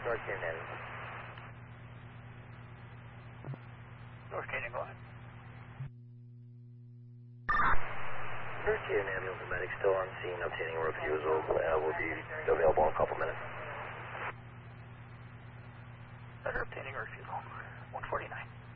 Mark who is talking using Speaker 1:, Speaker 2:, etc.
Speaker 1: North Canyon Ambulance.
Speaker 2: North Canyon, go ahead.
Speaker 1: North Canyon Ambulance and medic still on scene, obtaining refusal. Will be available in a couple minutes.
Speaker 2: Better obtaining a refusal. 149.